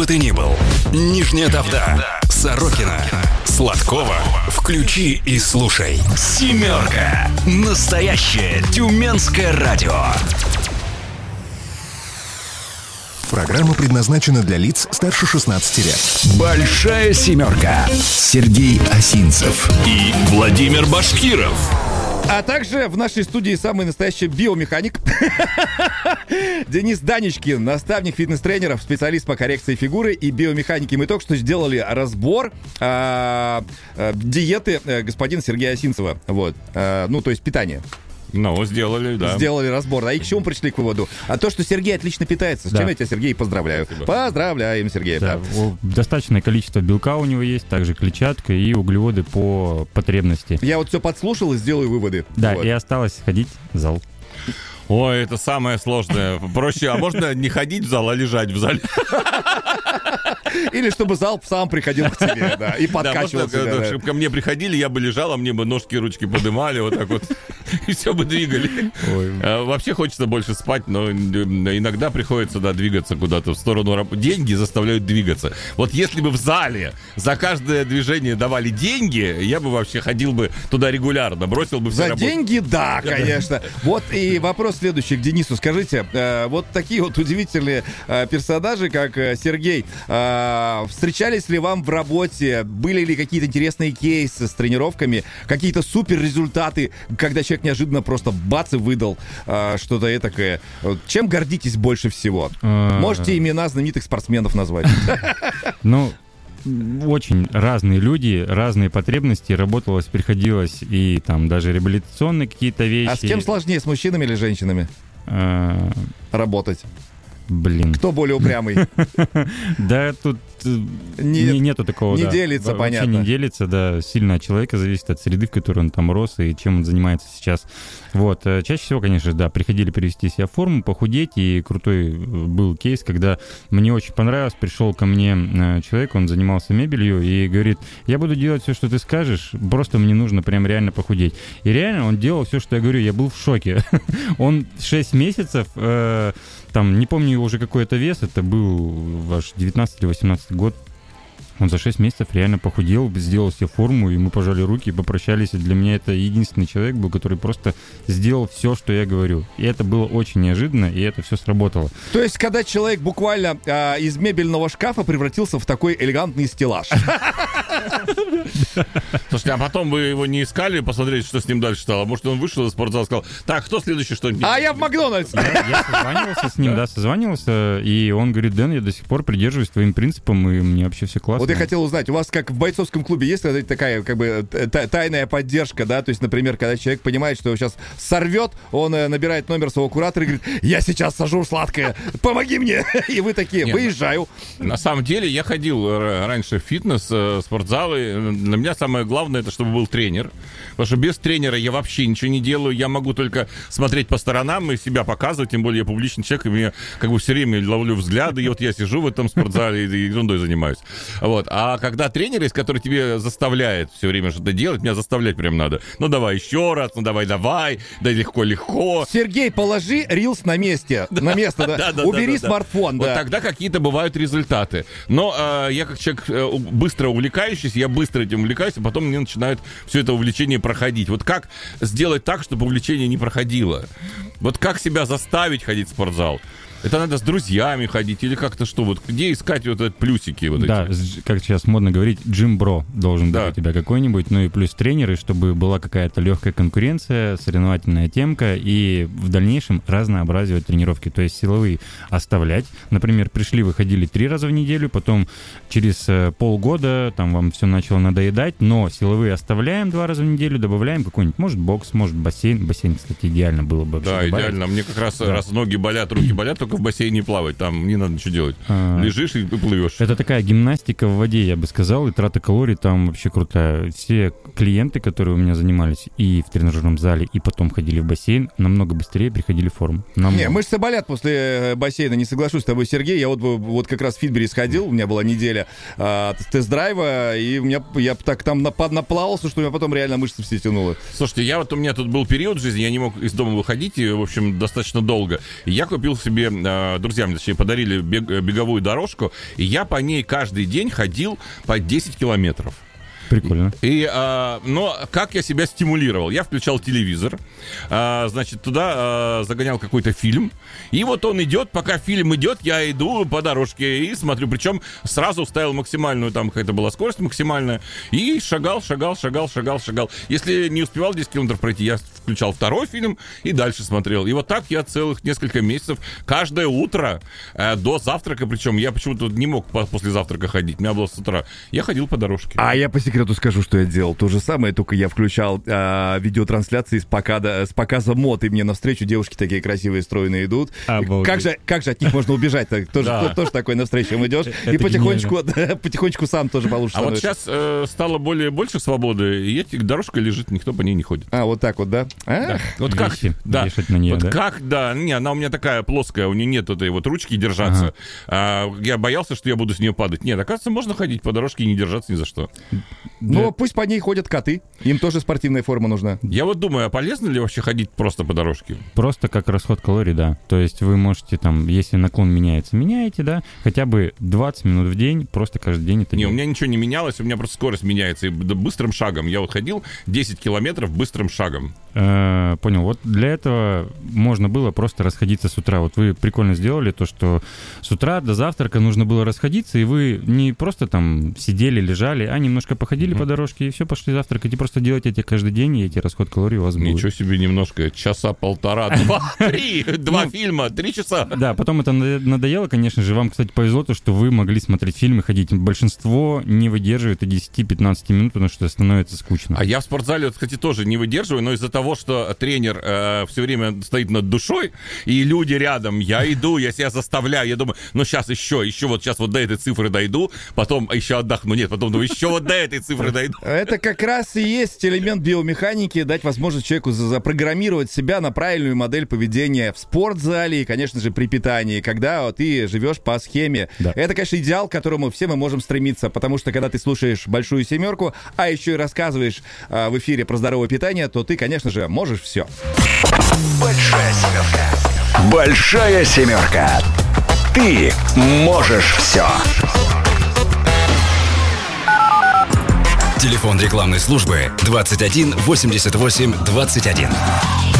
бы ты ни был, Нижняя Тавда, Сорокина, Сладкова, включи и слушай. «Семерка». Настоящее тюменское радио. Программа предназначена для лиц старше 16 лет. Большая семерка. Сергей Осинцев и Владимир Башкиров. А также в нашей студии самый настоящий биомеханик Денис Данечкин, наставник фитнес-тренеров, специалист по коррекции фигуры и биомеханике. Мы только что сделали разбор диеты господина Сергея Осинцева. Вот. Ну, то есть питание. Ну, сделали, да. Сделали разбор. А и к чему пришли к выводу? А то, что Сергей отлично питается. С чем я тебя, Сергей, поздравляю. Спасибо. Поздравляем, Сергей. Да. Достаточное количество белка у него есть, также клетчатка и углеводы по потребности. Я вот все подслушал и сделаю выводы. Да, вот. и осталось ходить в зал. Ой, это самое сложное. Проще, а можно не ходить в зал, а лежать в зале? Или чтобы зал сам приходил к тебе, да, и подкачивал тебя. Чтобы ко мне приходили, я бы лежал, а мне бы ножки и ручки подымали, вот так вот, и все бы двигали. Вообще хочется больше спать, но иногда приходится, да, двигаться куда-то в сторону работы. Деньги заставляют двигаться. Вот если бы в зале за каждое движение давали деньги, я бы вообще ходил бы туда регулярно, бросил бы все За работы. деньги, да, конечно. Вот и вопрос следующий к Денису. Скажите, вот такие вот удивительные персонажи, как Сергей, встречались ли вам в работе? Были ли какие-то интересные кейсы с тренировками? Какие-то супер результаты, когда человек неожиданно просто бац и выдал что-то этакое? Чем гордитесь больше всего? Можете имена знаменитых спортсменов назвать? Ну, очень разные люди, разные потребности. Работалось, приходилось и там даже реабилитационные какие-то вещи. А с кем сложнее, с мужчинами или женщинами работать? Блин. Кто более упрямый? Да, тут нету такого. Не да. делится, Вообще понятно. не делится, да. Сильно от человека зависит, от среды, в которой он там рос и чем он занимается сейчас. Вот. Чаще всего, конечно, да, приходили привести себя в форму, похудеть. И крутой был кейс, когда мне очень понравилось. Пришел ко мне человек, он занимался мебелью и говорит: я буду делать все, что ты скажешь, просто мне нужно прям реально похудеть. И реально он делал все, что я говорю. Я был в шоке. Он 6 месяцев... Там, не помню уже какой это вес, это был ваш 19 или 18 год. Он за 6 месяцев реально похудел, сделал себе форму, и мы пожали руки и попрощались. И для меня это единственный человек был, который просто сделал все, что я говорю. И это было очень неожиданно, и это все сработало. То есть, когда человек буквально из мебельного шкафа превратился в такой элегантный стеллаж. Слушайте, а потом вы его не искали, посмотреть, что с ним дальше стало? Может, он вышел из спортзала и сказал: так, кто следующий что-нибудь? А я в Макдональдс! Я созванивался с ним, созванивался, и он говорит: Дэн, я до сих пор придерживаюсь твоим принципам, и мне вообще все классно. Вот я хотел узнать, у вас как в бойцовском клубе есть такая как бы тайная поддержка, да? То есть, например, когда человек понимает, что его сейчас сорвет, он набирает номер своего куратора и говорит: я сейчас сажу сладкое, помоги мне! И вы такие: выезжаю. На самом деле, я ходил раньше в фитнес, спортзалы. Для меня самое главное, это чтобы был тренер. Потому что без тренера я вообще ничего не делаю. Я могу только смотреть по сторонам и себя показывать. Тем более я публичный человек, и мне как бы все время ловлю взгляды. И вот я сижу в этом спортзале и ерундой занимаюсь. Вот. А когда тренер есть, который тебе заставляет все время что-то делать, меня заставлять прям надо. Ну давай еще раз, ну давай, да легко. Сергей, положи рилс на месте. На место, да. Убери смартфон, да. Вот тогда какие-то бывают результаты. Но я как человек быстро увлекающийся, я быстро этим увлекаюсь, а потом мне начинает все это увлечение проходить. Вот как сделать так, чтобы увлечение не проходило? Вот как себя заставить ходить в спортзал? Это надо с друзьями ходить или как-то что? Вот где искать вот эти плюсики? Вот да, эти? Как сейчас модно говорить, джим-бро должен быть у тебя какой-нибудь, ну и плюс тренеры, чтобы была какая-то легкая конкуренция, соревновательная темка и в дальнейшем разнообразие тренировки. То есть силовые оставлять. Например, пришли, выходили 3 раза в неделю, потом через полгода там вам все начало надоедать, но силовые оставляем 2 раза в неделю, добавляем какой-нибудь, может, бокс, может, бассейн. Бассейн, кстати, идеально было бы. Да, идеально. Мне как раз раз ноги болят, руки болят, только в бассейне плавать, там не надо ничего делать. Лежишь и плывешь. Это такая гимнастика в воде, я бы сказал, и трата калорий там вообще крутая. Все клиенты, которые у меня занимались и в тренажерном зале, и потом ходили в бассейн, намного быстрее приходили в форму. Не, мышцы болят после бассейна, не соглашусь с тобой, Сергей. Я вот как раз в Фитбере сходил, у меня была неделя тест-драйва, и я так там наплавался, что у меня потом реально мышцы все тянуло. Слушайте, у меня тут был период в жизни, я не мог из дома выходить, и, в общем, достаточно долго. И я купил себе друзья мне, точнее, подарили беговую дорожку, и я по ней каждый день ходил по 10 километров. Прикольно. Но как я себя стимулировал? Я включал телевизор, значит, туда загонял какой-то фильм, и вот он идет, пока фильм идет, я иду по дорожке и смотрю, причем сразу ставил максимальную, там какая-то была скорость максимальная, и шагал. Если не успевал 10 километров пройти, я включал второй фильм и дальше смотрел. И вот так я целых несколько месяцев, каждое утро, до завтрака, причем я почему-то не мог после завтрака ходить, у меня было с утра, я ходил по дорожке. А я по секрету скажу, что я делал то же самое, только я включал видеотрансляции с показа мод, и мне навстречу девушки такие красивые, стройные идут. Как же от них можно убежать-то? Тоже такой навстречу им идешь, и потихонечку сам тоже получше становишься. А вот сейчас стало больше свободы, и дорожка лежит, никто по ней не ходит. А, вот так вот, да? Вот как? Да. На нее, вот да? как, да. Не, она у меня такая плоская, у нее нет этой вот ручки держаться. Я боялся, что я буду с нее падать. Нет, оказывается, можно ходить по дорожке и не держаться ни за что. Но пусть по ней ходят коты. Им тоже спортивная форма нужна. Я вот думаю, а полезно ли вообще ходить просто по дорожке? Просто как расход калорий, да. То есть вы можете там, если наклон меняете, да, хотя бы 20 минут в день, просто каждый день это Не, делать. у меня ничего не менялось, у меня просто скорость меняется. И быстрым шагом. Я вот ходил 10 километров быстрым шагом. Понял. Вот для этого можно было просто расходиться с утра. Вот вы прикольно сделали то, что с утра до завтрака нужно было расходиться, и вы не просто там сидели, лежали, а немножко походили по дорожке, и все, пошли завтракать. И просто делайте это каждый день, и эти расход калорий у вас будет. Ничего себе, немножко. Часа полтора, 2, 3. 2 фильма, 3 часа. Да, потом это надоело, конечно же. Вам, кстати, повезло то, что вы могли смотреть фильмы, ходить. Большинство не выдерживает и 10-15 минут, потому что становится скучно. А я в спортзале, вот, кстати, тоже не выдерживаю, но из-за того, что тренер все время стоит над душой, и люди рядом, я иду, я себя заставляю, я думаю, ну сейчас еще вот сейчас вот до этой цифры дойду, потом еще отдохну. Нет, потом думаю, еще вот до этой цифры дойду. Это как раз и есть элемент биомеханики, дать возможность человеку запрограммировать себя на правильную модель поведения в спортзале и, конечно же, при питании, когда ты живешь по схеме. Да. Это, конечно, идеал, к которому все мы можем стремиться, потому что, когда ты слушаешь «Большую семерку», а еще и рассказываешь в эфире про здоровое питание, то ты, конечно же, можешь все. Большая семерка. Большая семерка. Ты можешь все. Телефон рекламной службы 21 88 21.